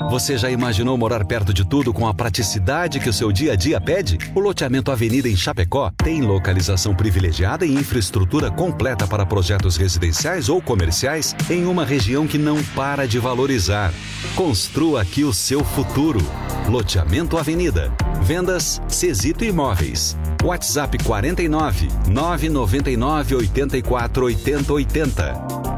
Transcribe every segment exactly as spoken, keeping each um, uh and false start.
Você já imaginou morar perto de tudo com a praticidade que o seu dia a dia pede? O loteamento Avenida em Chapecó tem localização privilegiada e infraestrutura completa para projetos residenciais ou comerciais em uma região que não para de valorizar. Construa aqui o seu futuro. Loteamento Avenida. Vendas Cesito Imóveis. WhatsApp quarenta e nove, nove nove nove, oito quatro, oito zero oito zero.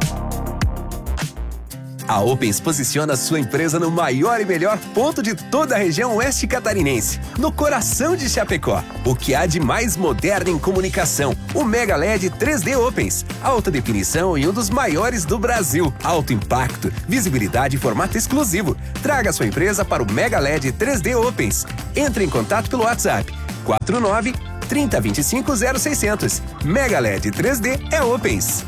A Opens posiciona sua empresa no maior e melhor ponto de toda a região oeste catarinense, no coração de Chapecó. O que há de mais moderno em comunicação? O Mega L E D três D Opens. Alta definição e um dos maiores do Brasil. Alto impacto, visibilidade e formato exclusivo. Traga sua empresa para o Mega L E D três D Opens. Entre em contato pelo WhatsApp quatro nove, trinta, vinte e cinco, zero seiscentos. Mega L E D três D é Opens.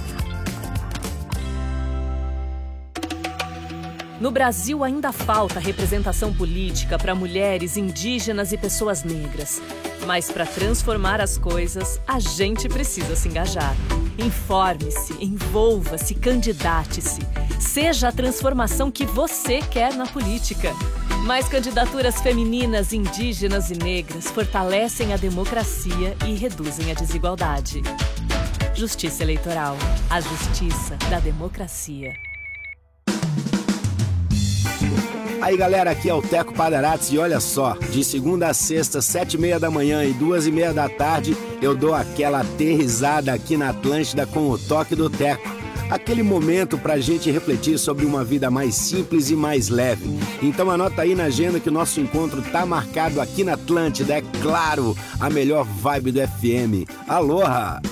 No Brasil ainda falta representação política para mulheres, indígenas e pessoas negras. Mas para transformar as coisas, a gente precisa se engajar. Informe-se, envolva-se, candidate-se. Seja a transformação que você quer na política. Mais candidaturas femininas, indígenas e negras fortalecem a democracia e reduzem a desigualdade. Justiça Eleitoral. A justiça da democracia. Aí galera, aqui é o Teco Padarates e olha só, de segunda a sexta, sete e meia da manhã e duas e meia da tarde, eu dou aquela aterrissada aqui na Atlântida com o toque do Teco. Aquele momento pra gente refletir sobre uma vida mais simples e mais leve. Então anota aí na agenda que o nosso encontro tá marcado aqui na Atlântida, é claro, a melhor vibe do F M. Aloha!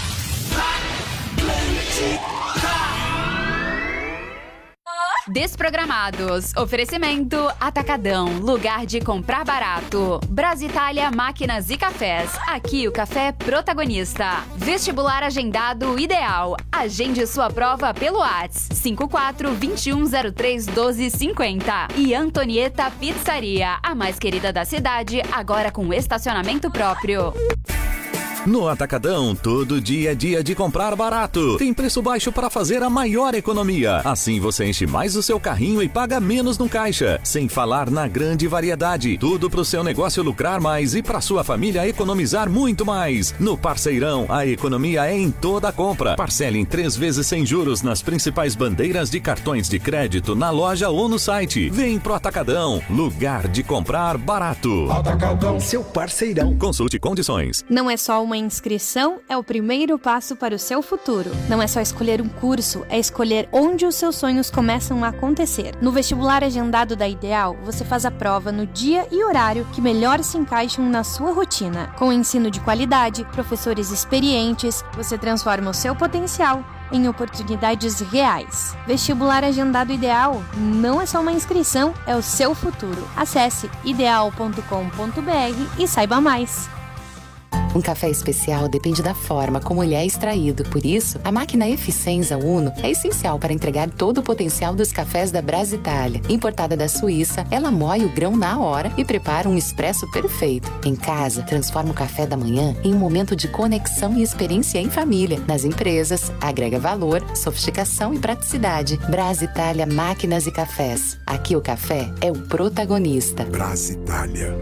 Desprogramados. Oferecimento Atacadão. Lugar de comprar barato. Brasitália Máquinas e Cafés. Aqui o café é protagonista. Vestibular agendado ideal. Agende sua prova pelo WhatsApp cinco quatro, dois um zero três, um dois cinco zero. E Antonieta Pizzaria. A mais querida da cidade, agora com estacionamento próprio. No Atacadão, todo dia é dia de comprar barato. Tem preço baixo para fazer a maior economia. Assim você enche mais o seu carrinho e paga menos no caixa. Sem falar na grande variedade. Tudo para o seu negócio lucrar mais e para sua família economizar muito mais. No Parceirão, a economia é em toda a compra. Parcele em três vezes sem juros nas principais bandeiras de cartões de crédito na loja ou no site. Vem pro Atacadão, lugar de comprar barato. Atacadão, seu parceirão. Consulte condições. Não é só uma inscrição, é o primeiro passo para o seu futuro. Não é só escolher um curso, é escolher onde os seus sonhos começam a acontecer. No vestibular agendado da Ideal, você faz a prova no dia e horário que melhor se encaixam na sua rotina. Com ensino de qualidade, professores experientes, você transforma o seu potencial em oportunidades reais. Vestibular agendado Ideal não é só uma inscrição, é o seu futuro. Acesse ideal ponto com ponto b r e saiba mais. Um café especial depende da forma como ele é extraído. Por isso, a máquina Eficienza Uno é essencial para entregar todo o potencial dos cafés da Brasitália. Importada da Suíça, ela moe o grão na hora e prepara um expresso perfeito. Em casa, transforma o café da manhã em um momento de conexão e experiência em família. Nas empresas, agrega valor, sofisticação e praticidade. Brasitália Máquinas e Cafés. Aqui o café é o protagonista. Brasitália.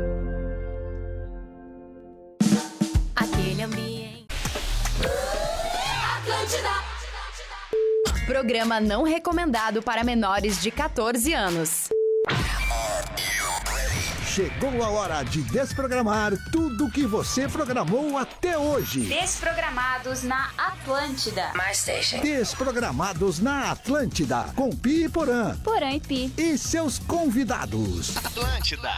Programa não recomendado para menores de catorze anos. Chegou a hora de desprogramar tudo que você programou até hoje. Desprogramados na Atlântida. My Station. Desprogramados na Atlântida, com Pi e Porã. Porã e Pi. E seus convidados. Atlântida.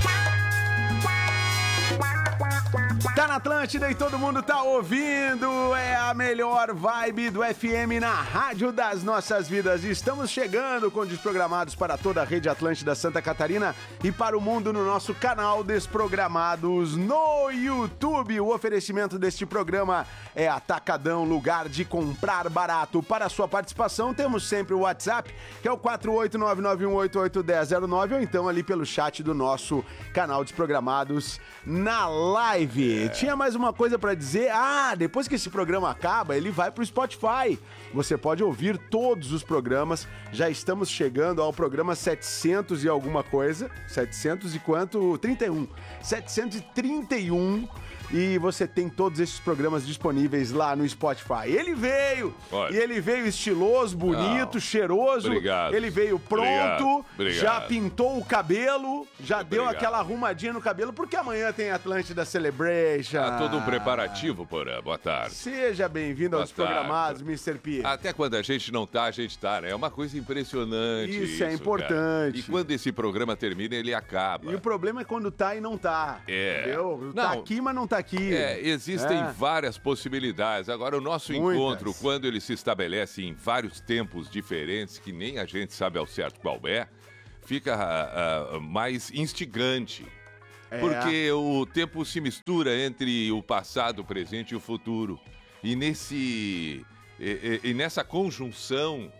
Tá na Atlântida e todo mundo tá ouvindo. É a melhor vibe do F M na rádio das nossas vidas. Estamos chegando com Desprogramados para toda a rede Atlântida Santa Catarina e para o mundo no nosso canal Desprogramados no YouTube. O oferecimento deste programa é Atacadão, lugar de comprar barato. Para a sua participação, temos sempre o WhatsApp, que é o quatro oito nove nove um oito oito um zero zero nove, ou então ali pelo chat do nosso canal Desprogramados na live. É. tinha mais uma coisa pra dizer. Ah, depois que esse programa acaba, ele vai pro Spotify. Você pode ouvir todos os programas. Já estamos chegando ao programa setecentos e alguma coisa. setecentos e quanto? trinta e um. setecentos e trinta e um. E você tem todos esses programas disponíveis lá no Spotify. Ele veio! Olha. E ele veio estiloso, bonito, Não. cheiroso. Obrigado. Ele veio pronto, Obrigado. Obrigado. já pintou o cabelo, já Obrigado. deu aquela arrumadinha no cabelo, porque amanhã tem Atlântida Celebration. Tá todo um preparativo, Porã. Boa tarde. Seja bem-vindo aos Boa tarde. programados, mister P. Até quando a gente não tá, a gente tá, né? É uma coisa impressionante. Isso, Isso é importante. Cara. E quando esse programa termina, ele acaba. E o problema é quando tá e não tá. É. Entendeu? Tá Não. aqui, mas não tá aqui. É, existem É. várias possibilidades. Agora, o nosso Muitas. encontro, quando ele se estabelece em vários tempos diferentes, que nem a gente sabe ao certo qual é, fica ah, ah, mais instigante. É. Porque o tempo se mistura entre o passado, o presente e o futuro. E, nesse, e, e- e nessa conjunção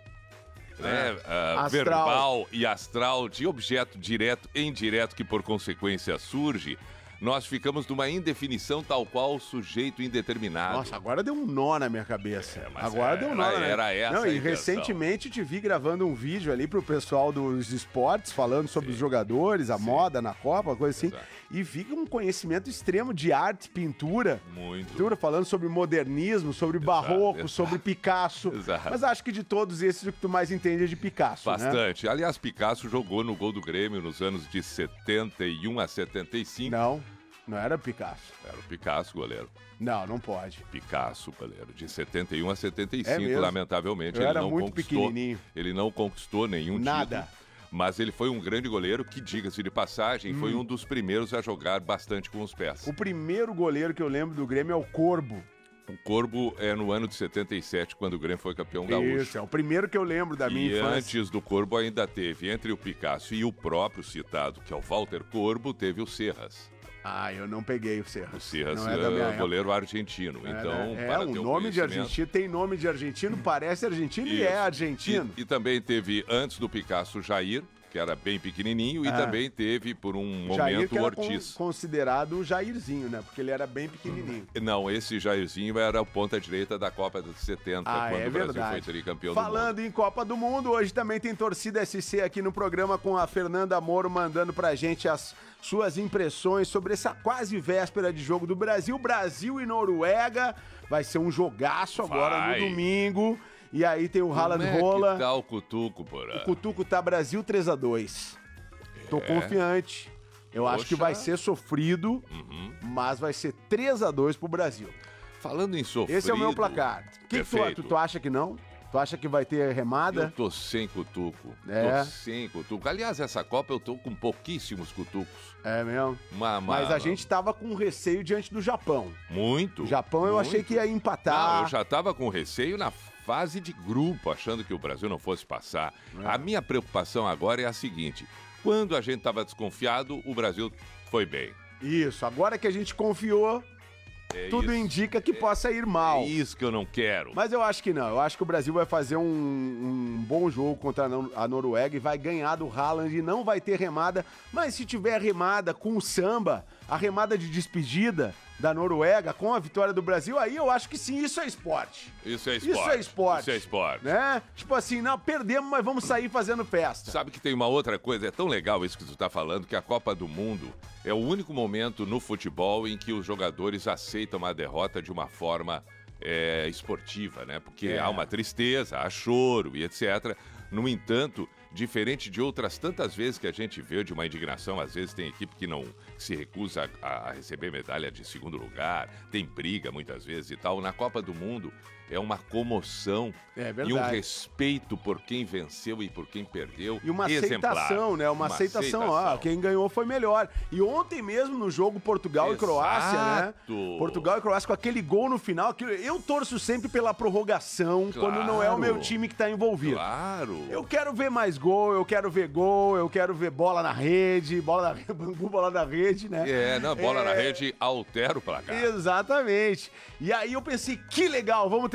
né, ah, Astral. verbal e astral de objeto direto e indireto que, por consequência, surge, nós ficamos numa indefinição tal qual sujeito indeterminado. Nossa, agora deu um nó na minha cabeça. mas agora era- deu um nó. Né? era essa Não, a e intenção. recentemente te vi gravando um vídeo ali pro pessoal dos esportes, falando sobre os jogadores, a moda na Copa, coisa assim. Exato. E vi com um conhecimento extremo de arte, pintura. Muito. Pintura, falando sobre modernismo, sobre barroco, exato. sobre Picasso. Exato. Mas acho que de todos esses, o que tu mais entende é de Picasso, né? Bastante. Aliás, Picasso jogou no gol do Grêmio nos anos de setenta e um a setenta e cinco. Não, não era Picasso. Era o Picasso, goleiro. Não, não pode. Picasso, goleiro. De setenta e um a setenta e É cinco, mesmo? lamentavelmente. Eu ele era não muito conquistou, pequenininho. Ele não conquistou nenhum Nada. título. Mas ele foi um grande goleiro que, diga-se de passagem, foi um dos primeiros a jogar bastante com os pés. Hum. O primeiro goleiro que eu lembro do Grêmio é o Corbo. O Corbo é no ano de setenta e sete, quando o Grêmio foi campeão gaúcho. Isso, é o primeiro que eu lembro da minha E infância. antes do Corbo ainda teve, entre o Picasso e o próprio citado, que é o Walter Corbo, teve o Serras. Ah, eu não peguei o Serras. O Serras Não é da minha é época. goleiro argentino. É, Então, né? é para o ter um nome de conhecimento- argentino, tem nome de argentino, parece argentino e Isso. é argentino. E, e também teve, antes do Picasso, o Jair, que era bem pequenininho, e Ah. também teve, por um Jair, momento, que o era Ortiz. con- considerado o Jairzinho, né? Porque ele era bem pequenininho. Não, esse Jairzinho era o ponta-direita da Copa de setenta, Ah, quando é o Brasil verdade. foi tricampeão do mundo. Falando em Copa do Mundo, hoje também tem Torcida S C aqui no programa com a Fernanda Moro mandando pra gente as suas impressões sobre essa quase véspera de jogo do Brasil. Brasil e Noruega. Vai ser um jogaço agora Vai. no domingo. E aí tem o Como Haaland é rola. que tá o cutuco, porra? O Cutuco tá Brasil três a dois. Tô confiante. Eu acho que Poxa. vai ser sofrido, Uhum. mas vai ser três a dois pro Brasil. Falando em sofrido... Esse é o meu placar. O que, que tu, Perfeito. tu, tu acha que não? Tu acha que vai ter Eu remada? tô sem cutuco. É. Tô sem cutuco. Aliás, essa Copa eu tô com pouquíssimos cutucos. É mesmo. Uma, uma- Mas a gente tava com receio diante do Japão. Muito. O Japão eu muito. achei que ia empatar. Não, eu já tava com receio na fase de grupo, achando que o Brasil não fosse passar. É. A minha preocupação agora é a seguinte: quando a gente tava desconfiado, o Brasil foi bem. Isso, agora que a gente confiou, É tudo isso. indica que possa ir mal. É isso que eu não quero. Mas eu acho que não. Eu acho que o Brasil vai fazer um, um bom jogo contra a Nor- a Noruega e vai ganhar do Haaland e não vai ter remada. Mas se tiver remada com o samba, a remada de despedida da Noruega com a vitória do Brasil, aí eu acho que sim, isso é esporte. Isso é esporte. Isso é esporte. Isso é esporte. Né? Tipo assim, não, perdemos, mas vamos sair fazendo festa. Sabe que tem uma outra coisa, é tão legal isso que tu tá falando, que a Copa do Mundo é o único momento no futebol em que os jogadores aceitam a derrota de uma forma é, esportiva, né? Porque É. há uma tristeza, há choro e etcétera. No entanto, diferente de outras tantas vezes que a gente vê de uma indignação, às vezes tem equipe que não que se recusa a, a receber medalha de segundo lugar, tem briga muitas vezes e tal. Na Copa do Mundo é uma comoção É e verdade. um respeito por quem venceu e por quem perdeu. E uma exemplar. aceitação, né? Uma, aceitação, ó, quem ganhou foi melhor. E ontem mesmo no jogo Portugal Exato. e Croácia, né? Portugal e Croácia com aquele gol no final, aquilo, eu torço sempre pela prorrogação, Claro. quando não é o meu time que tá envolvido. Claro. Eu quero ver mais gol, eu quero ver gol, eu quero ver bola na rede, bola na rede, Bangu, bola na rede, né? É, na bola na É, rede altera o placar. Exatamente. E aí eu pensei, que legal, vamos ter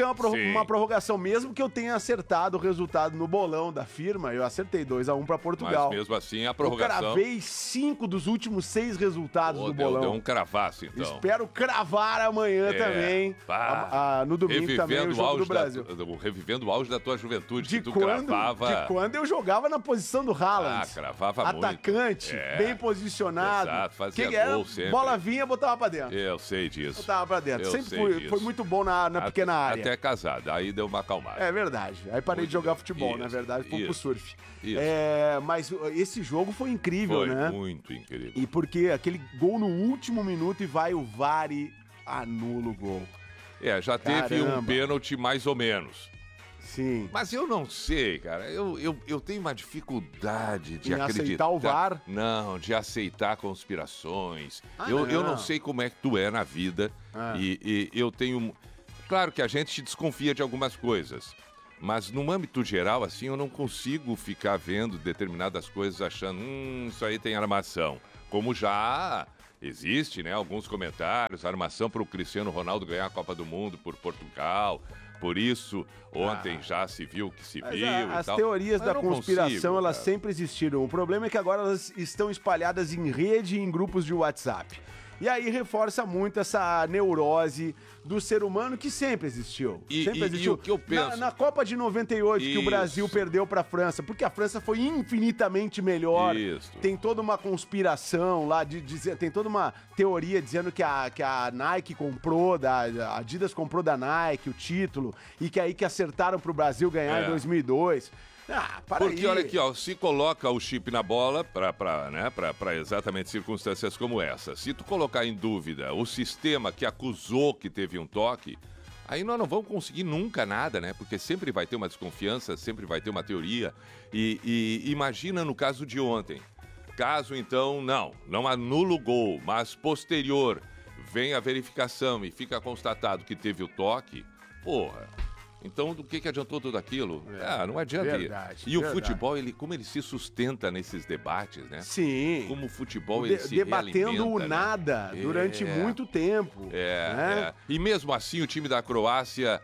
uma, pro, uma prorrogação, mesmo que eu tenha acertado o resultado no bolão da firma, eu acertei dois a um pra Portugal. Mas mesmo assim, a prorrogação... Eu cravei cinco dos últimos seis resultados Pô, do deu, bolão. deu um cravaço, então. Espero cravar amanhã É, também. A, a, no domingo também o jogo do Brasil. Da, do, revivendo o auge da tua juventude, de que tu quando, cravava... De quando eu jogava na posição do Haaland. Ah, cravava Atacante, muito. É. bem posicionado. Exato, fazia que era? gol sempre. Bola vinha, botava pra dentro. Eu sei disso. Botava pra dentro. Eu sempre sei foi, disso. foi muito bom na, na Até, pequena área. Até casado, aí deu uma acalmada. É verdade. Aí parei Muito de jogar bem. futebol, Isso, na verdade, fui pro isso, surf. isso. É, mas esse jogo foi incrível, Foi né? muito incrível. E porque aquele gol no último minuto e vai o V A R e anula o gol. É, já teve Caramba. um pênalti mais ou menos. Sim. Mas eu não sei, cara. Eu, eu, eu tenho uma dificuldade de Em acreditar. aceitar o V A R? Não, de aceitar conspirações. Ah, eu, não. eu não sei como é que tu é na vida. Ah. E, e eu tenho. Claro que a gente desconfia de algumas coisas. Mas no âmbito geral, assim, eu não consigo ficar vendo determinadas coisas achando, hum, isso aí tem armação. Como já existe, né? Alguns comentários, armação para o Cristiano Ronaldo ganhar a Copa do Mundo por Portugal. Por isso, ontem ah. já se viu que se Mas viu a, e as tal. teorias Mas da eu não conspiração, consigo, elas cara. sempre existiram. O problema é que agora elas estão espalhadas em rede e em grupos de WhatsApp. E aí reforça muito essa neurose do ser humano que sempre existiu. E, sempre e, existiu. e o que eu penso... Na, na Copa de noventa e oito, que o Isso. Brasil perdeu pra França, porque a França foi infinitamente melhor. Isso. Tem toda uma conspiração lá, de, de, tem toda uma teoria dizendo que a, que a Nike comprou, da, a Adidas comprou da Nike o título, e que aí que acertaram pro Brasil ganhar É. em dois mil e dois. Ah, para Porque aí. olha aqui, ó, se coloca o chip na bola para né, exatamente circunstâncias como essa. Se tu colocar em dúvida o sistema que acusou que teve um toque, aí nós não vamos conseguir nunca nada, né? Porque sempre vai ter uma desconfiança, sempre vai ter uma teoria. E, e imagina no caso de ontem. Caso, então, não, não anula o gol, mas posterior vem a verificação e fica constatado que teve o toque, porra... Então, do que, que adiantou tudo aquilo? É, ah, não adianta. verdade, e o verdade. futebol, ele, como ele se sustenta nesses debates, né? Sim. Como o futebol, De- ele se debatendo realimenta, o né? nada É. durante muito tempo. É, né? é. E mesmo assim, o time da Croácia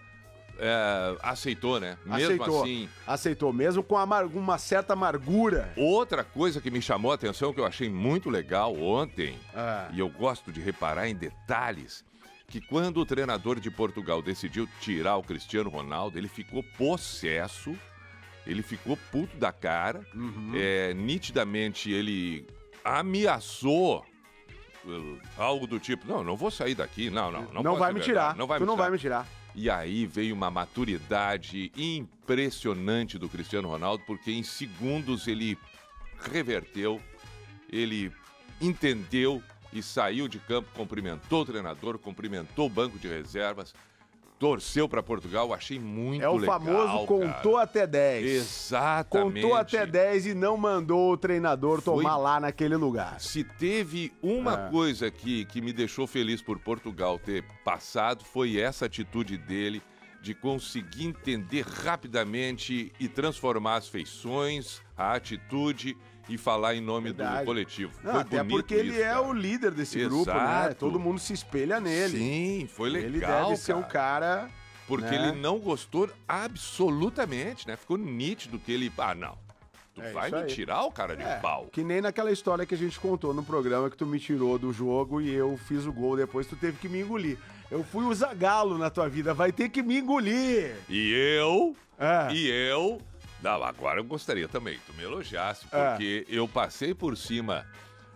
é, aceitou, né? Mesmo Aceitou. assim... Aceitou, mesmo com amar- uma certa amargura. Outra coisa que me chamou a atenção, que eu achei muito legal ontem, Ah. e eu gosto de reparar em detalhes, que quando o treinador de Portugal decidiu tirar o Cristiano Ronaldo, ele ficou possesso, ele ficou puto da cara, Uhum. é, nitidamente ele ameaçou uh, algo do tipo, não, não vou sair daqui, não, não, não, Não pode vai ser me verdade, tirar. não vai Tu me não tirar. vai me tirar. E aí veio uma maturidade impressionante do Cristiano Ronaldo, porque em segundos ele reverteu, ele entendeu e saiu de campo, cumprimentou o treinador, cumprimentou o banco de reservas, torceu para Portugal, achei muito É o legal, famoso contou cara. até dez. Exatamente. Contou até dez e não mandou o treinador Foi- tomar lá naquele lugar. Se teve uma É. coisa que, que me deixou feliz por Portugal ter passado, foi essa atitude dele de conseguir entender rapidamente e transformar as feições, a atitude e falar em nome Verdade. do coletivo. Não, foi até bonito porque ele isso, é cara. o líder desse grupo, né? Exato. Todo mundo se espelha nele. Sim, foi legal, Ele deve ser cara. o cara... Porque né? ele não gostou absolutamente, né? Ficou nítido que ele... Ah, não. Tu É vai isso me aí. tirar o cara de É, pau. que nem naquela história que a gente contou no programa que tu me tirou do jogo e eu fiz o gol, depois tu teve que me engolir. Eu fui o Zagallo na tua vida, vai ter que me engolir. E eu... É. E eu... Não, agora eu gostaria também que tu me elogiasse, É. porque eu passei por cima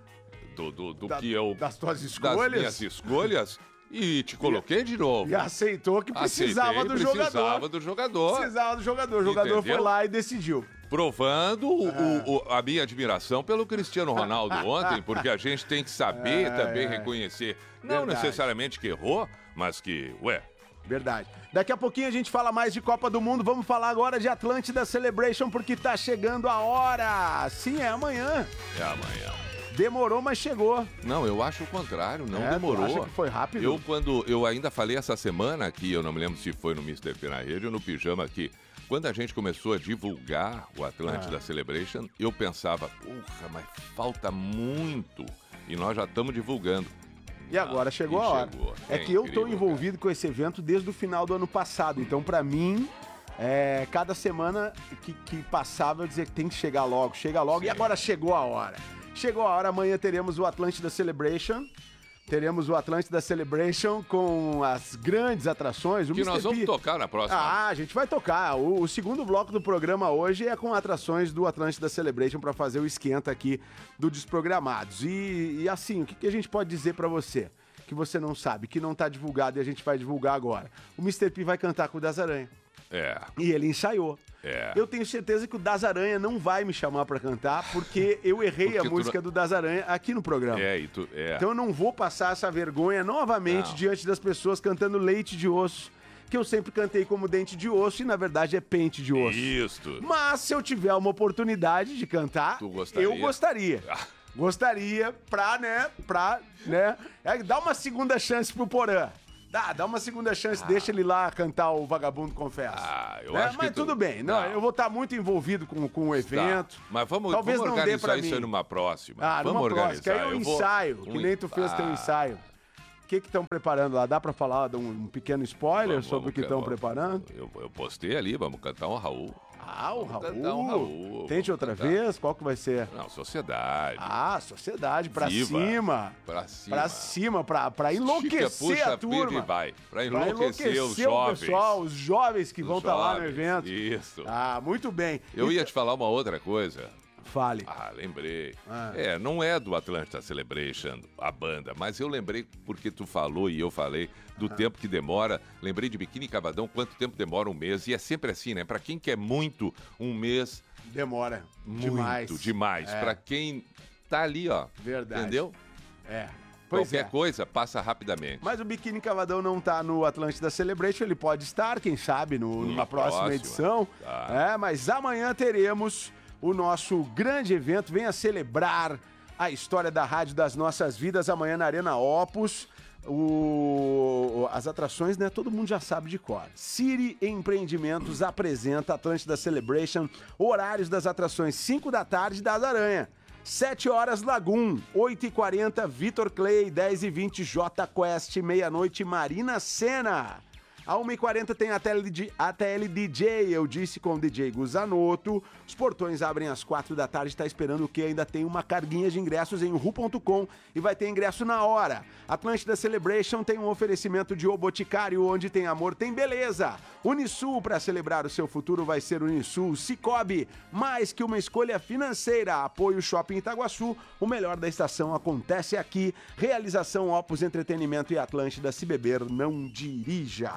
do, do, do Da- que eu... das tuas Das escolhas? minhas escolhas e te coloquei de novo. E aceitou que precisava Aceitei, do precisava jogador. do jogador. Precisava do jogador. O jogador Entendeu? foi lá e decidiu. Provando o- o- o- a minha admiração pelo Cristiano Ronaldo ontem, porque a gente tem que saber É, também é. reconhecer, não Verdade. necessariamente que errou, mas que, ué, Verdade. Daqui a pouquinho a gente fala mais de Copa do Mundo. Vamos falar agora de Atlântida Celebration, porque tá chegando a hora. Sim, é amanhã. é amanhã. Demorou, mas chegou. Não, eu acho o contrário, não É, tu demorou. acha que foi rápido? Eu, quando eu ainda falei essa semana aqui, eu não me lembro se foi no mister P na Rede ou no Pijama aqui, quando a gente começou a divulgar o Atlântida Ah. Celebration, eu pensava, porra, mas falta muito e nós já estamos divulgando. E agora chegou e a hora. chegou. É, É que eu tô incrível, envolvido com esse evento desde o final do ano passado. Então, pra mim, é, cada semana que, que passava, eu dizia que tem que chegar logo, chega logo. Sim. E agora chegou a hora. Chegou a hora, amanhã teremos o Atlântida Celebration. Teremos o Atlântida Celebration com as grandes atrações. O Que mister nós vamos P... tocar na próxima. Ah, a gente vai tocar. O, o segundo bloco do programa hoje é com atrações do Atlântida Celebration para fazer o esquenta aqui do Desprogramados. E, e assim, o que, que a gente pode dizer para você? Que você não sabe, que não tá divulgado e a gente vai divulgar agora. O mister P vai cantar com o Das Aranha. É. E ele ensaiou. É. Eu tenho certeza que o Das Aranha não vai me chamar pra cantar, porque eu errei Porque a tu música não- do Das Aranha aqui no programa. É, e tu, é. Então eu não vou passar essa vergonha novamente Não. diante das pessoas cantando Leite de Osso, que eu sempre cantei como Dente de Osso e na verdade é Pente de Osso. Isso. Mas se eu tiver uma oportunidade de cantar, Tu gostaria? eu gostaria. Ah. Gostaria pra, né, pra, né, é, dar uma segunda chance pro Porã. Dá, dá uma segunda chance, deixa ele lá cantar o Vagabundo Confesso. Ah, eu Né? acho Mas que tu- tudo bem, não, Não. eu vou estar muito envolvido com, com o evento. Tá. Mas vamos, Talvez vamos não dê organizar pra isso mim. aí numa próxima. Ah, vamos numa organizar. próxima, que aí é um Eu vou- ensaio, um que nem tu fez ah, teu ensaio. O que que estão preparando lá? Dá pra falar de um, um pequeno spoiler vamos- sobre o que vamos- estão vamos- preparando? Eu, eu postei ali, vamos cantar um Raul. Ah, o Vamos Raul. cantar um Raul, Tente vamos outra cantar. vez? Qual que vai ser? Não, Sociedade. Ah, sociedade, pra Viva. cima. Pra cima. Pra cima, pra, pra Estica, enlouquecer puxa, a turma. e vai. Pra Pra enlouquecer, os enlouquecer jovens. o pessoal, os jovens que Os vão estar lá no jovens, evento. Isso. Ah, muito bem. Eu E- ia te falar uma outra coisa. Fale. Ah, lembrei. Ah. É, não é do Atlanta Celebration, a banda, mas eu lembrei porque tu falou e eu falei do Ah. tempo que demora. Lembrei de Biquíni Cavadão, quanto tempo demora um mês. E é sempre assim, né? Pra quem quer muito, um mês... Demora. Muito, demais. demais. É. Pra quem tá ali, ó. Verdade. Entendeu? É. Pois Qualquer é. coisa, passa rapidamente. Mas o Biquíni Cavadão não tá no Atlântida Celebration, ele pode estar, quem sabe, no, numa Numa próxima, próxima. edição. Tá. É, mas amanhã teremos o nosso grande evento. Venha celebrar a história da rádio das nossas vidas amanhã na Arena Opus. O- as atrações, né? Todo mundo já sabe de cor. Siri Empreendimentos apresenta Atlântida Celebration. Horários das atrações: cinco da tarde, das Aranha. sete horas, Lagoon. oito e quarenta, Vitor Clay. dez e vinte, J Quest. Meia-noite, Marina Sena. A uma e quarenta tem a T L D J, a T L D J, eu disse com o D J Guzanoto. Os portões abrem às quatro da tarde, tá esperando o que? Ainda tem uma carguinha de ingressos em ru ponto com e vai ter ingresso na hora. Atlântida Celebration tem um oferecimento de O Boticário, onde tem amor, tem beleza. Unisul, para celebrar o seu futuro, vai ser Unisul. Cicobi, mais que uma escolha financeira. Apoio Shopping Itaguaçu, o melhor da estação acontece aqui. Realização Opus Entretenimento e Atlântida, se beber, não dirija.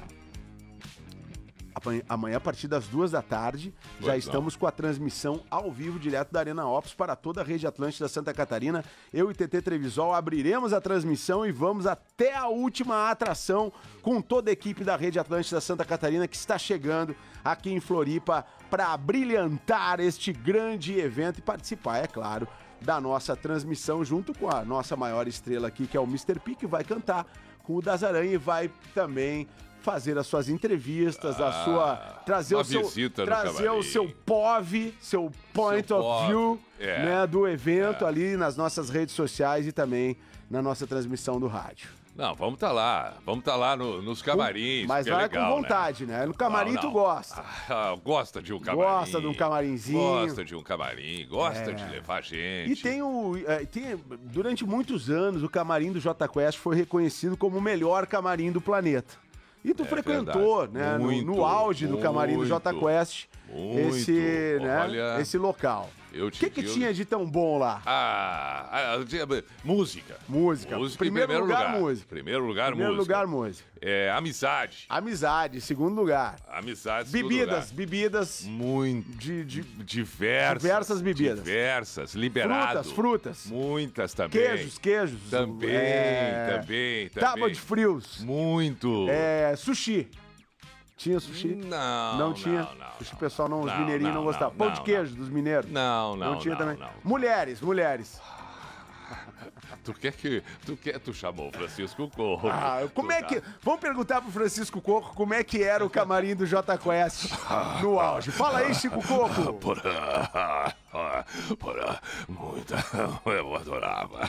Amanhã- Amanhã, a partir das duas da tarde, Pois já não. estamos com a transmissão ao vivo, direto da Arena Opus para toda a rede Atlântida Santa Catarina. Eu e T T Trevisol abriremos a transmissão e vamos até a última atração com toda a equipe da rede Atlântida Santa Catarina que está chegando aqui em Floripa para brilhantar este grande evento e participar, é claro, da nossa transmissão junto com a nossa maior estrela aqui, que é o mister P, que vai cantar com o Das Aranha e vai também fazer as suas entrevistas, a Ah, sua trazer uma o seu visita no trazer o camarim. seu P O V, seu point Seu of P O V, view, é. né, do evento ali nas nossas redes sociais e também na nossa transmissão do rádio. Não, vamos tá lá. Vamos tá lá no- nos camarins. Mas que é vai legal, com vontade, né? No camarim Não, não. tu gosta. Ah, gosta de um camarim. Gosta de um camarinzinho. Gosta de um camarim. Gosta É. de levar gente. E tem o. é, tem, durante muitos anos, o camarim do J Quest foi reconhecido como o melhor camarim do planeta. E tu É frequentou, verdade. né? no- Muito, no, auge do camarim do J muito, Quest, muito. esse, né, Olha, esse local. eu O te que, que digo- tinha de tão bom lá? Ah, ah, ah, música. Música. Música Primeiro em primeiro lugar, lugar. música. Primeiro lugar, Primeiro música. lugar, música. É, amizade. Amizade, segundo lugar. Amizade, segundo Bebidas, lugar. bebidas Muito. de, de Diversas. Diversas bebidas. Diversas. Liberado. frutas, frutas. Muitas também. Queijos, queijos. Também, é, também, também. Tábua de frios. Muito. É, sushi. Tinha sushi? Não, Não tinha? não, não, Sushi, o pessoal não, os não, mineirinhos não, não, gostavam. não, Pão não, de queijo dos mineiros? Não, não, Não tinha não, também. não. Mulheres, mulheres. Tu quer que... Tu quer... Tu chamou o Francisco Corro. Ah, como é que... Vamos perguntar pro Francisco Coco como é que era o camarim do J Quest no auge. Fala aí, Chico Coco. Porã, muita. Eu adorava.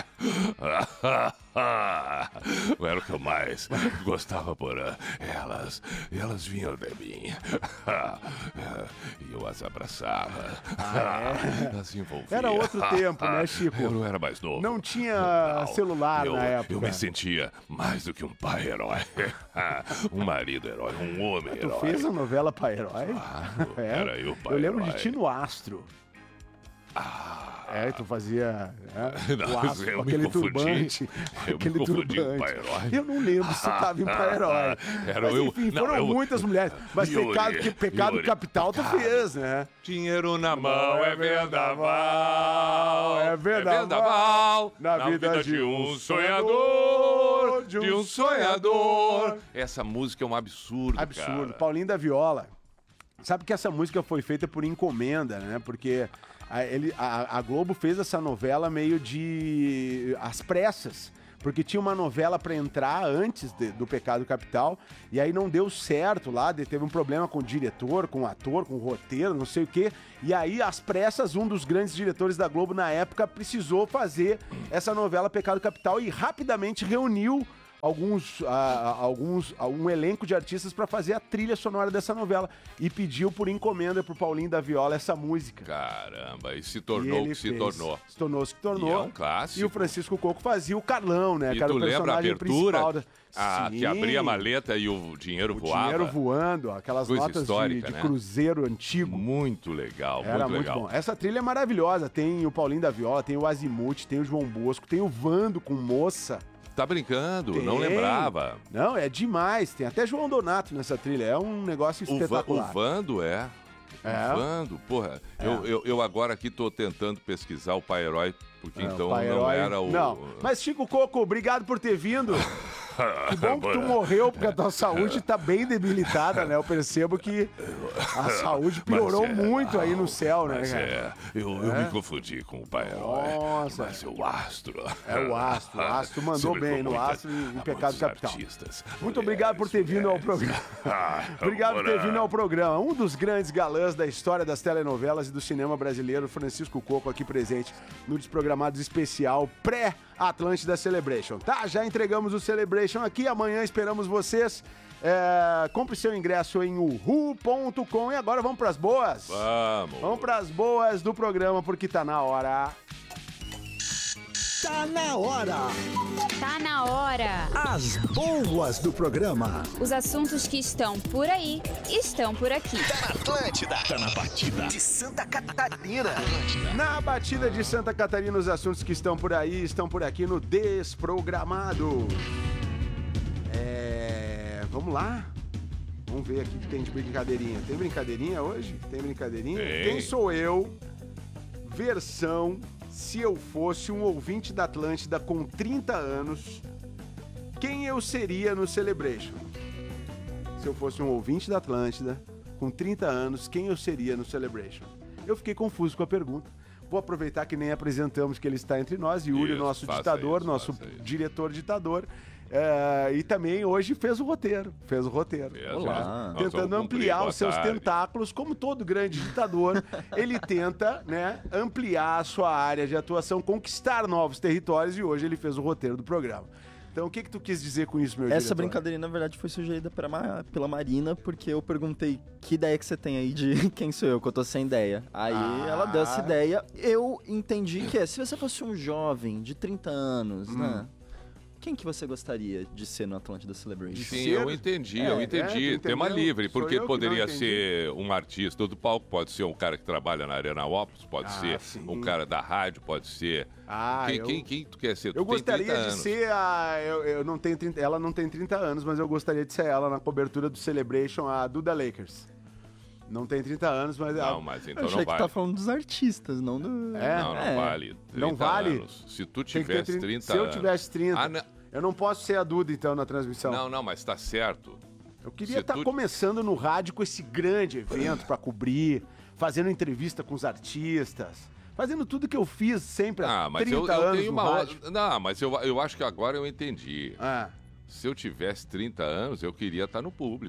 Era o que eu mais gostava, Porã. Elas, elas vinham de mim. E eu as abraçava. Ah, é? As envolvia. Era outro tempo, né, Chico? Eu não era mais novo. Não tinha Não, celular eu, na época. Eu me sentia mais do que um pai herói. Um marido herói, um homem Tu herói. fez a novela Pai Herói? Claro, É. era eu, pai Eu lembro herói. de ti no Astro. Ah. É, tu fazia é, Não, o Astro eu com me aquele confundi. turbante. Eu aquele me confundi com o turbante. Pai Herói. Eu não lembro se tu tava em Pai Herói. Era Mas eu- enfim, não, foram eu- muitas mulheres. Mas Yuri, pecado, que, pecado Yuri, capital tu pecado. fez, né? Dinheiro na mão é vendaval. É vendaval na, na vida, vida de de um um sonhador. de um De um sonhador. Essa música é um absurdo, Absurdo. cara. Paulinho da Viola. Sabe que essa música foi feita por encomenda, né? Porque a, ele, a, a Globo fez essa novela meio de às pressas. Porque tinha uma novela pra entrar antes de- do Pecado Capital, e aí não deu certo lá, de- teve um problema com o diretor, com o ator, com o roteiro, não sei o quê. E aí, às pressas, um dos grandes diretores da Globo na época precisou fazer essa novela Pecado Capital e rapidamente reuniu alguns, ah, alguns um elenco de artistas para fazer a trilha sonora dessa novela e pediu por encomenda pro Paulinho da Viola essa música. Caramba, e se E tornou o ele que se fez. tornou. Se tornou o que tornou. E é um clássico. E o Francisco Coco fazia o Carlão, né? E que era tu o lembra a personagem abertura? principal da... A, Sim. que abria a maleta e o dinheiro O voava. dinheiro voando, aquelas Coisa notas de, histórica, de né? cruzeiro antigo. Muito legal, Era muito muito legal. bom. Essa trilha é maravilhosa. Tem o Paulinho da Viola, tem o Azimuth, tem o João Bosco, tem o Vando com Moça. Tá brincando, não Tem. lembrava. Não, é demais. Tem até João Donato nessa trilha. É um negócio O, Va- espetacular. o Vando é. É. O Vando, porra. É. Eu, eu, eu agora aqui tô tentando pesquisar o Pai Herói, porque É, o então Pai não Herói- era o. Não, mas Chico Coco, obrigado por ter vindo. Que bom que tu morreu, porque a tua saúde tá bem debilitada, né? Eu percebo que a saúde piorou Mas é, muito aí no céu, né, Mas cara? é, eu, eu É? me confundi com o Pai Herói. Nossa. Mas é o Astro. É o Astro. O Astro mandou Sempre bem com no muita- Astro e em a Pecado muitos Capital. artistas, Muito obrigado por ter vindo ao programa. Ah, Obrigado por ter bora. vindo ao programa. Um dos grandes galãs da história das telenovelas e do cinema brasileiro, Francisco Coco, aqui presente no Desprogramados especial pré-Atlântida Celebration. Tá, já entregamos o Celebration aqui. Amanhã esperamos vocês. É, compre seu ingresso em uhu ponto com. E agora vamos pras boas? Vamos. Vamos pras boas do programa, porque tá na hora. Tá na hora. Tá na hora. As boas do programa. Os assuntos que estão por aí estão por aqui. Atlântida. Tá na batida de Santa Catarina. Na batida de Santa Catarina, os assuntos que estão por aí estão por aqui no Desprogramado. É... Vamos lá? Vamos ver aqui o que tem de brincadeirinha. Tem brincadeirinha hoje? Tem brincadeirinha? Tem. Quem sou eu? Versão se eu fosse um ouvinte da Atlântida com trinta anos, quem eu seria no Celebration? Se eu fosse um ouvinte da Atlântida com trinta anos, quem eu seria no Celebration? Eu fiquei confuso com a pergunta. Vou aproveitar que nem apresentamos que ele está entre nós, Yuri, Isso, nosso faça ditador, isso, nosso faça isso. diretor ditador. É, e também hoje fez o roteiro. Fez o roteiro. Fez, Olá. nós Tentando vamos cumprir. ampliar Boa os seus tarde. tentáculos, como todo grande ditador, ele tenta, né, ampliar a sua área de atuação, conquistar novos territórios, e hoje ele fez o roteiro do programa. Então, o que que tu quis dizer com isso, meu Essa diretor? brincadeira, na verdade, foi sugerida pra Ma- pela Marina, porque eu perguntei que ideia que você tem aí de quem sou eu, que eu tô sem ideia. Aí Ah. ela deu essa ideia. Eu entendi que é, se você fosse um jovem de trinta anos, Hum. né? Quem que você gostaria de ser no Atlântida Celebration? Sim, eu entendi, eu É, entendi. é, tu Tema entendeu? livre, Sou porque eu que poderia não entendi. ser um artista do palco, pode ser um cara que trabalha na Arena Opus, pode Ah, ser sim. um cara da rádio, pode ser. Ah, quem, eu- quem, quem tu quer ser? Eu Tu tem gostaria trinta de anos. ser a. Eu, eu não tenho trinta, ela não tem trinta anos, mas eu gostaria de ser ela na cobertura do Celebration, a Duda Lakers. Não tem trinta anos, mas. Não, a... mas Eu então achei não que vale. tá falando dos artistas, não do... É? Não, não É. vale. Não trinta vale? anos. Se tu Tem que ter tivesse trinta trinta Se eu anos. tivesse trinta. Ah, não. Eu não posso ser a Duda, então, na transmissão. Não, não, mas tá certo. Eu queria Se estar tu- começando no rádio com esse grande evento pra cobrir, fazendo entrevista com os artistas, fazendo tudo que eu fiz sempre há Ah, mas trinta eu, eu anos tenho no uma rádio. outra. Não, mas eu, eu acho que agora eu entendi. Ah, Se eu tivesse trinta anos, eu queria estar no público.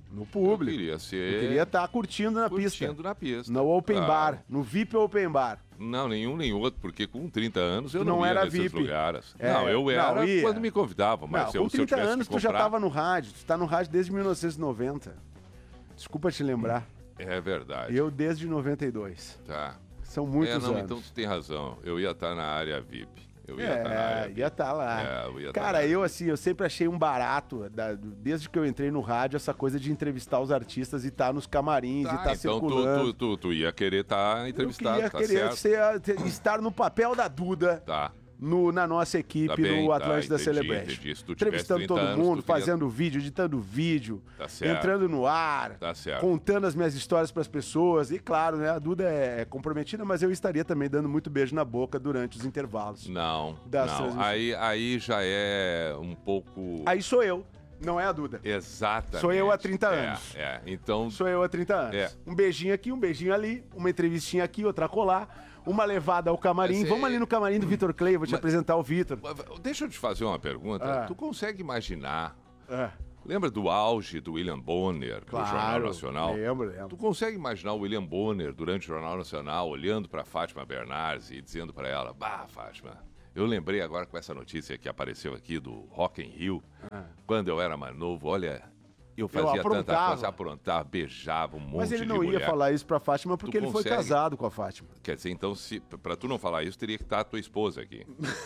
No público. Eu queria ser... Eu queria estar curtindo na curtindo pista. Curtindo na pista. No open ah. bar, no V I P Open Bar. Não, nenhum nem outro, porque com trinta anos eu não, não ia era nesses V I P. lugares. É, não, eu era não, ia. quando me convidavam, mas não, eu, com se eu trinta tivesse anos que tu já comprar... estava no rádio. Tu tá no rádio desde mil novecentos e noventa. Desculpa te lembrar. É verdade. Eu desde noventa e dois. Tá. São muitos é, não, anos. Então tu tem razão. Eu ia estar na área V I P. Eu ia é, estar na área V I P. ia estar lá. É, eu ia Cara, tá eu assim, eu sempre achei um barato, da, desde que eu entrei no rádio, essa coisa de entrevistar os artistas e estar nos camarins tá, e estar então circulando. Tu, tu, tu, tu ia querer estar entrevistado, eu ia tá querer certo. ser, estar no papel da Duda. Tá. No, na nossa equipe, tá bem, no Atlântida tá, entendi, Celebration. Entendi. Se tu entrevistando todo anos, mundo, queria... fazendo vídeo, editando vídeo, tá certo. entrando no ar, tá certo. contando as minhas histórias para as pessoas. E claro, né, a Duda é, é comprometida, mas eu estaria também dando muito beijo na boca durante os intervalos. Não, das não. Aí, aí já é um pouco... Aí sou eu. Não é a Duda. Exatamente. Sou eu há trinta anos. É, é. Então... Sou eu há trinta anos. É. Um beijinho aqui, um beijinho ali, uma entrevistinha aqui, outra colar, uma levada ao camarim. Mas, Vamos é... ali no camarim do Vitor Clay, vou te Mas... apresentar o Vitor. Deixa eu te fazer uma pergunta. Ah. Tu consegue imaginar... Ah. Lembra do auge do William Bonner claro, no Jornal Nacional? Lembro, lembro. Tu consegue imaginar o William Bonner durante o Jornal Nacional olhando para Fátima Bernardes e dizendo para ela: "Bah, Fátima, eu lembrei agora com essa notícia que apareceu aqui do Rock in Rio, ah. quando eu era mais novo, olha, eu fazia eu tanta coisa, aprontava, beijava um monte de mulher." Mas ele não ia falar isso pra Fátima porque tu ele consegue... foi casado com a Fátima. Quer dizer, então, se, pra tu não falar isso, teria que estar a tua esposa aqui.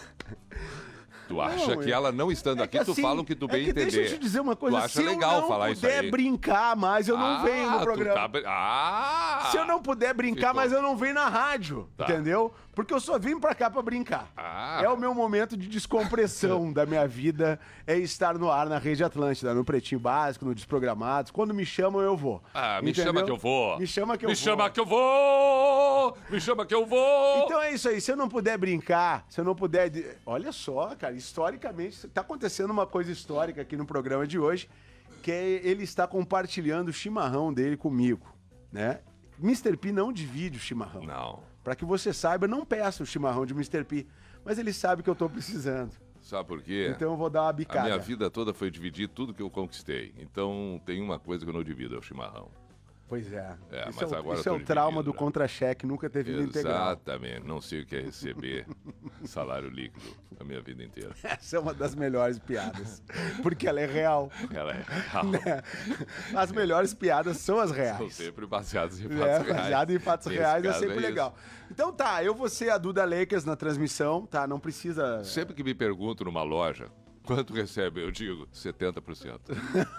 Tu acha não, que ela não estando é aqui, assim, tu fala o que tu bem é que entender. Deixa eu te dizer uma coisa, tu acha se legal eu não falar puder isso aí. brincar mais, eu não ah, venho no programa. Tá... Ah, se eu não puder brincar ficou... mais, eu não venho na rádio, tá. Entendeu? Porque eu só vim pra cá pra brincar. Ah. É o meu momento de descompressão da minha vida, é estar no ar na Rede Atlântida, no Pretinho Básico, no Desprogramados. Quando me chamam, eu vou. Ah, me entendeu? chama que eu vou. Me chama que eu me vou. Me chama que eu vou. Me chama que eu vou. Então é isso aí. Se eu não puder brincar, se eu não puder... Olha só, cara, historicamente, tá acontecendo uma coisa histórica aqui no programa de hoje, que é ele está compartilhando o chimarrão dele comigo, né? mister P não divide o chimarrão. Não. Pra que você saiba, não peça o chimarrão de mister P, mas ele sabe que eu tô precisando. Sabe por quê? Então eu vou dar uma bicada. A minha vida toda foi dividir tudo que eu conquistei. Então tem uma coisa que eu não divido, é o chimarrão. Pois é. é isso mas é, agora isso é o dividido, trauma do né? contra-cheque, nunca teve vida integral. Exatamente. Não sei o que é receber salário líquido a minha vida inteira. Essa é uma das melhores piadas. Porque ela é real. Ela é real. Né? As melhores piadas são as reais. São sempre baseadas em fatos é, reais. Baseado em fatos Nesse reais é caso sempre é legal. Então tá, eu vou ser a Duda Lakers na transmissão, tá? Não precisa... Sempre que me pergunto numa loja, quanto recebe? Eu digo setenta por cento.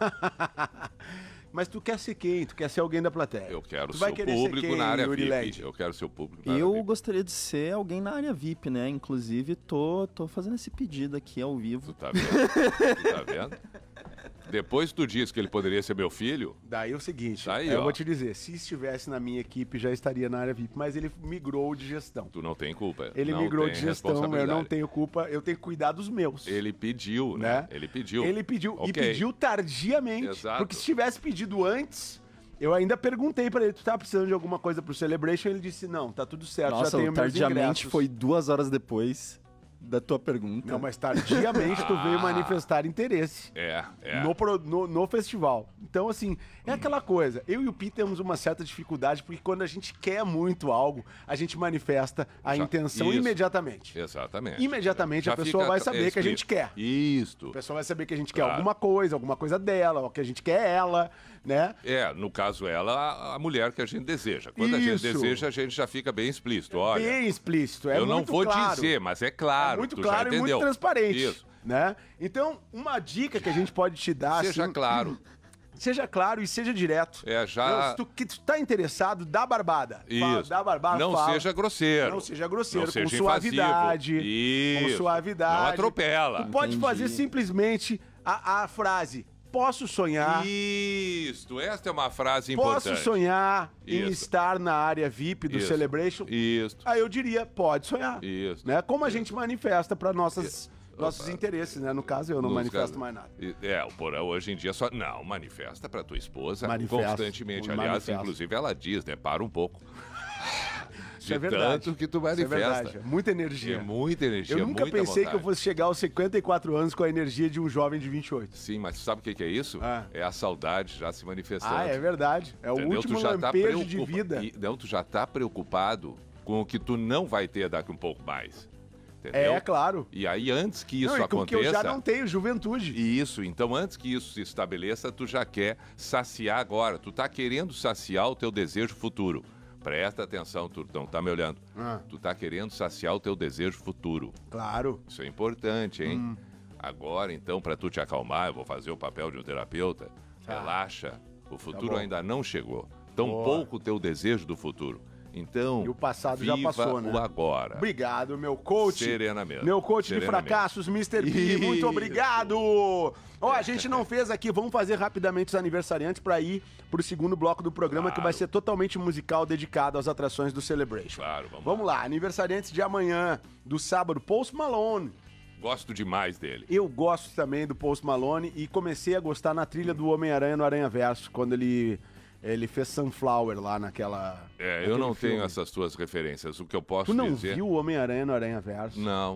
Mas tu quer ser quem? Tu quer ser alguém da plateia? Eu quero tu ser o público ser quem, na área Yuri V I P. Led? Eu quero ser o público na Eu área V I P. gostaria de ser alguém na área V I P, né? Inclusive, tô, tô fazendo esse pedido aqui ao vivo. Tu tá vendo? Tu tá vendo? Depois tu diz que ele poderia ser meu filho. Daí é o seguinte, daí, eu ó. vou te dizer, se estivesse na minha equipe, já estaria na área V I P, mas ele migrou de gestão. Tu não tem culpa. Ele não migrou tem de gestão, eu não tenho culpa, eu tenho que cuidar dos meus. Ele pediu, né? né? Ele pediu. Ele pediu, okay. e pediu tardiamente. Exato. Porque se tivesse pedido antes... Eu ainda perguntei pra ele, tu tá precisando de alguma coisa pro Celebration? Ele disse, não, tá tudo certo, Nossa, já tenho meus ingressos. tardiamente foi duas horas depois da tua pergunta. Não, mas tardiamente tu veio manifestar interesse. É, é. No, pro, no, no festival. Então, assim, é aquela coisa. Eu e o Pi temos uma certa dificuldade, porque quando a gente quer muito algo, a gente manifesta a Já, intenção isso. imediatamente. Exatamente. Imediatamente Já a pessoa vai saber explícito. que a gente quer. Isso. A pessoa vai saber que a gente claro. quer alguma coisa, alguma coisa dela, ou que a gente quer ela, né? É, no caso ela, a mulher que a gente deseja. Quando Isso. a gente deseja, a gente já fica bem explícito. Olha, bem explícito, é eu muito não vou claro. dizer, mas é claro. É muito tu claro já e muito transparente. Isso. Né? Então, uma dica que a gente pode te dar... Seja assim, claro. Seja claro e seja direto. É, já... Não, se tu, que tu tá interessado, dá barbada. Isso. Fala, dá barbada, Não fala. seja grosseiro. Não seja grosseiro, não com seja suavidade. Isso. Com suavidade. Não atropela. Tu pode Entendi. fazer simplesmente a, a frase, posso sonhar... Isso, esta é uma frase importante. Posso sonhar Isso. em estar na área V I P do Isso. Celebration? Isso. Aí eu diria, pode sonhar. Isso. Né? Como a gente manifesta para nossas... Nossos interesses, né? No caso, eu não Nos manifesto casos, mais nada. É, o Porão hoje em dia só... Não, manifesta pra tua esposa Manifesto, constantemente. Aliás, manifesto. inclusive ela diz, né? Para um pouco. Isso de é verdade. tanto que tu Isso é manifesta. verdade. Muita energia. É muita energia, Eu nunca muita pensei vontade. que eu fosse chegar aos cinquenta e quatro anos com a energia de um jovem de vinte e oito. Sim, mas sabe o que que é isso? É a saudade já se manifestando. Ah, é verdade. É o Entendeu? último Tu já tá lampejo de preocupa- vida. E, não, tu já tá preocupado com o que tu não vai ter daqui um pouco mais. Entendeu? É, claro. E aí, antes que isso Não, e com aconteça... que eu já não tenho, juventude. Isso, então antes que isso se estabeleça, tu já quer saciar agora. Tu tá querendo saciar o teu desejo futuro. Presta atenção, tu não tá me olhando. Ah. Tu tá querendo saciar o teu desejo futuro. Claro. Isso é importante, hein? Hum. Agora, então, para tu te acalmar, eu vou fazer o papel de um terapeuta. Tá. Relaxa. O futuro bom. ainda não chegou. Tampouco o teu desejo do futuro. Então, E o passado viva já passou, né? o agora. Obrigado, meu coach. Serenamente. Meu coach de Serenamente. fracassos, mister P. Isso. Muito obrigado. Ó, a gente não fez aqui, vamos fazer rapidamente os aniversariantes para ir pro segundo bloco do programa, Claro. que vai ser totalmente musical, dedicado às atrações do Celebration. Claro, vamos, Vamos lá, aniversariantes de amanhã, do sábado, Post Malone. Gosto demais dele. Eu gosto também do Post Malone e comecei a gostar na trilha do Homem-Aranha no Aranha Verso, quando ele, ele fez Sunflower lá naquela... É, eu naquele não tenho filme. essas tuas referências. O que eu posso Tu não dizer... viu o Homem-Aranha no Aranha Verso? Não.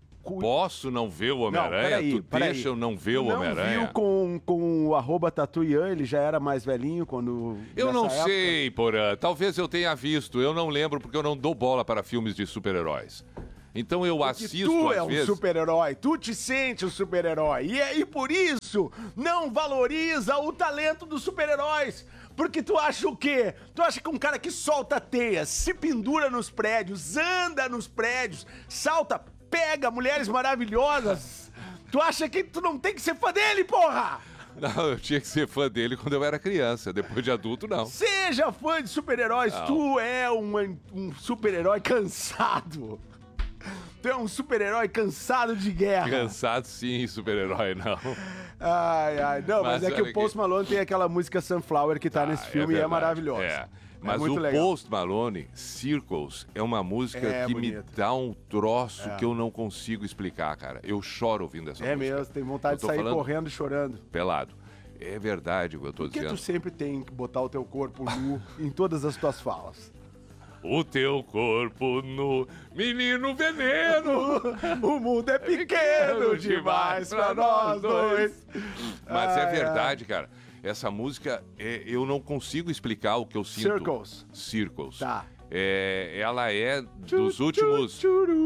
Posso não ver o Homem-Aranha? peraí, Tu peraí. deixa eu não ver o Não Homem-Aranha? viu com, com o arroba Tatuian, ele já era mais velhinho quando... Eu nessa não época? sei, Porã. Talvez eu tenha visto. Eu não lembro porque eu não dou bola para filmes de super-heróis. Então eu Porque assisto tu às é um vezes... super-herói, tu te sente um super-herói. E, é- e por isso, não valoriza o talento dos super-heróis. Porque tu acha o quê? Tu acha que um cara que solta teias, se pendura nos prédios, anda nos prédios, salta, pega mulheres maravilhosas. Tu acha que tu não tem que ser fã dele, porra? Não, eu tinha que ser fã dele quando eu era criança. Depois de adulto, não. Seja fã de super-heróis, Não. tu é um, um super-herói cansado. Tu é um super-herói cansado de guerra. Cansado sim, super-herói, não. Ai, ai. Não, mas, Mas é que olha o Post Malone tem aquela música Sunflower que tá nesse filme e é verdade, maravilhosa. É. Mas muito o legal. Post Malone, Circles, é uma música É que bonito. me dá um troço É. que eu não consigo explicar, cara. Eu choro ouvindo essa É música. mesmo, tem vontade Eu de tô sair falando correndo e chorando. pelado. É verdade o que eu tô Por que dizendo. tu sempre tem que botar o teu corpo nu em todas as tuas falas? O teu corpo nu, menino veneno. O mundo é pequeno demais pra nós dois. Mas é Ai, verdade, cara. Essa música, é, eu não consigo explicar o que eu sinto. Circles. Circles. Tá. É, ela é dos últimos...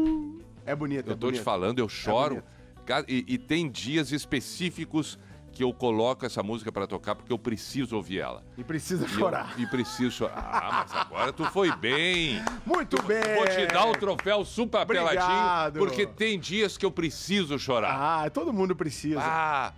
É bonito, Eu é tô te bonito. falando, eu choro. bonito. Ca- e, e tem dias específicos que eu coloco essa música pra tocar porque eu preciso ouvir ela. E precisa E eu- chorar. E, preciso chorar. Ah, mas agora tu foi bem. Muito bem. Vou te dar o troféu super peladinho, Obrigado. porque tem dias que eu preciso chorar. Ah, todo mundo precisa. Ah,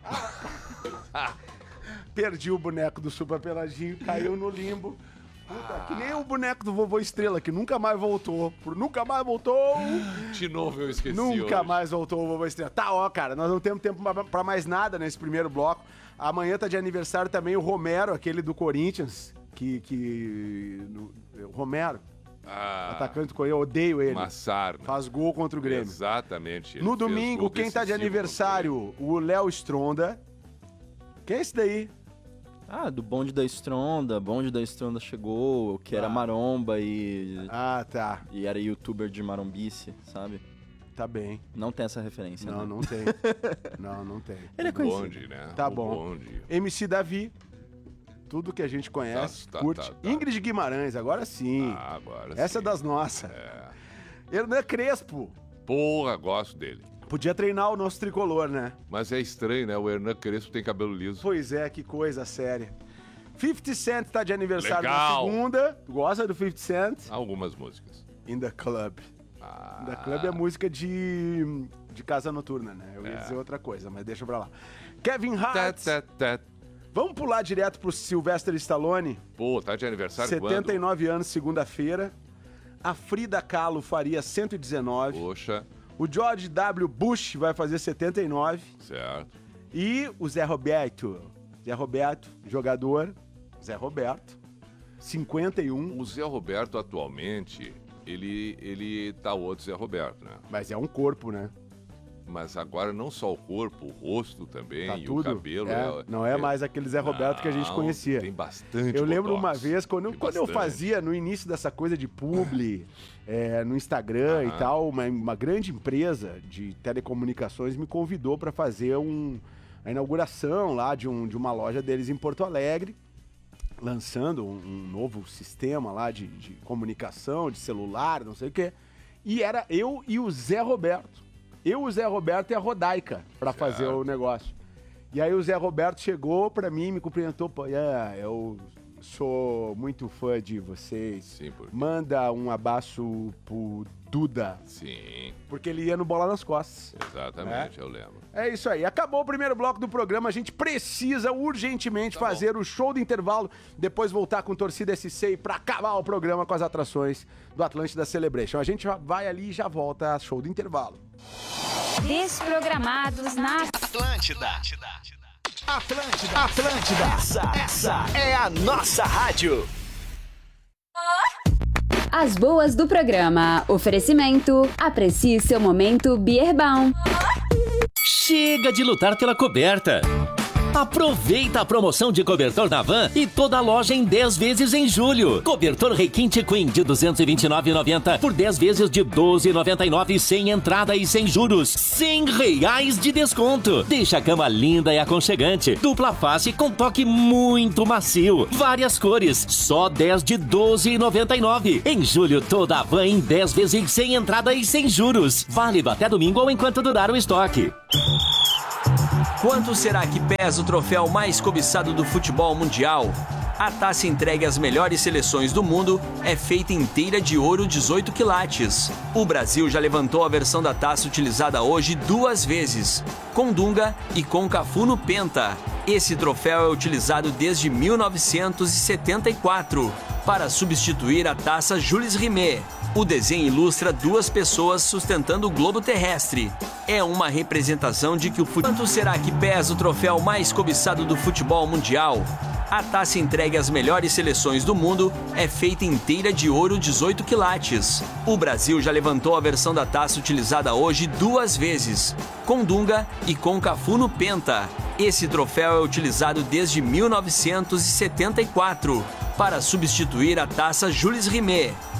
Perdi o boneco do Super Peladinho, caiu no limbo. Puta, que nem o boneco do Vovô Estrela, que nunca mais voltou. Por nunca mais voltou. de novo eu esqueci Nunca hoje. mais voltou o Vovô Estrela. Tá, ó, cara, nós não temos tempo pra- pra mais nada nesse primeiro bloco. Amanhã tá de aniversário também o Romero, aquele do Corinthians, que... que no- o Romero, Ah, atacante do Corinthians, eu odeio ele. Massar. Faz gol contra o Grêmio. Exatamente. ele No fez domingo, gol quem tá de decisivo aniversário? O Léo Stronda. Quem é esse daí? Ah, do bonde da Stronda. Bonde da Stronda chegou, que era Ah. maromba e. Ah, tá. E era youtuber de marombice, sabe? Tá bem. Não tem essa referência. Não, né? não tem. Não, não tem. Ele é O conhecido. bonde, né? Tá O bom. bonde. M C Davi. Tudo que a gente conhece, Tá, tá, curte. tá, tá. Ingrid Guimarães, agora sim. Ah, agora Essa é sim. das nossas. Hernan Crespo. Porra, gosto dele. Podia treinar o nosso tricolor, né? Mas é estranho, né? O Hernan Crespo tem cabelo liso. Pois é, que coisa séria. fifty Cent tá de aniversário Legal. na segunda. Gosta do fifty Cent? Algumas músicas. In the Club. Ah, In the Club é música de, de casa noturna, né? Eu ia É. dizer outra coisa, mas deixa pra lá. Kevin tá, Hart. tá, tá. Vamos pular direto pro Sylvester Stallone. Pô, tá de aniversário setenta e quando? nove anos, segunda-feira. A Frida Kahlo faria cento e dezenove. Poxa, O George W. Bush vai fazer setenta e nove. certo. E o Zé Roberto. Zé Roberto, jogador. Zé Roberto. cinquenta e um. O Zé Roberto, atualmente, ele, ele tá outro Zé Roberto, né? Mas é um corpo, né? Mas agora não só o corpo, o rosto também, Tá e tudo. o cabelo. É, não é mais aquele Zé Roberto que a gente Não, conhecia. Tem bastante Eu lembro botox. uma vez, quando, Tem quando eu bastante. fazia no início dessa coisa de publi, é, no Instagram e Aham. tal, uma, uma grande empresa de telecomunicações me convidou para fazer um, a inauguração lá de, um, de uma loja deles em Porto Alegre, lançando um, um novo sistema lá de, de comunicação, de celular, não sei o quê. E era eu e o Zé Roberto. Eu, o Zé Roberto e a Rodaica para fazer o negócio. E aí o Zé Roberto chegou pra mim, me cumprimentou, pô, é, eu sou muito fã de vocês. Sim, porque... Manda um abraço pro Duda. Sim. Porque ele ia no Bola nas Costas. Exatamente, eu lembro. É isso aí. Acabou o primeiro bloco do programa. A gente precisa urgentemente Tá fazer o show do intervalo, depois voltar com Torcida S C pra acabar o programa com as atrações do Atlântida Celebration. A gente já vai ali e já volta, show do intervalo. Desprogramados na Atlântida. Atlântida. Atlântida. Essa, essa é a nossa rádio. As boas do programa. Oferecimento. Aprecie seu momento Bierbaum. Chega de lutar pela coberta. Aproveita a promoção de cobertor na Van e toda a loja em dez vezes em julho. Cobertor Requinte Queen de duzentos e vinte e nove reais e noventa centavos por dez vezes de doze reais e noventa e nove centavos sem entrada e sem juros. cem reais de desconto. Deixa a cama linda e aconchegante. Dupla face com toque muito macio. Várias cores. Só dez de doze reais e noventa e nove centavos. Em julho, toda a Van em dez vezes sem entrada e sem juros. Válido até domingo ou enquanto durar o estoque. Quanto será que pesa o troféu mais cobiçado do futebol mundial? A taça entregue às melhores seleções do mundo é feita inteira de ouro dezoito quilates. O Brasil já levantou a versão da taça utilizada hoje duas vezes, com Dunga e com Cafu no Penta. Esse troféu é utilizado desde mil novecentos e setenta e quatro, para substituir a taça Jules Rimet. O desenho ilustra duas pessoas sustentando o globo terrestre. É uma representação de que o futebol... Quanto será que pesa o troféu mais cobiçado do futebol mundial? A taça entregue às melhores seleções do mundo é feita inteira de ouro dezoito quilates. O Brasil já levantou a versão da taça utilizada hoje duas vezes, com Dunga e com Cafu no Penta. Esse troféu é utilizado desde mil novecentos e setenta e quatro, para substituir a taça Jules Rimet.